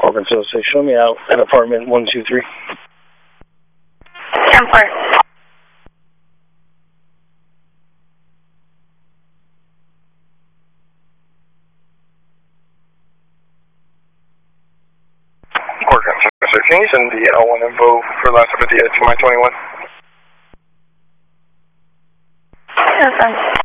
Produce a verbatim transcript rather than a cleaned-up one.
Corcoran, so say, show me out at apartment one two three. ten four. Corcoran, so can you send the L one info for last of the to my twenty-one? Yes, sir.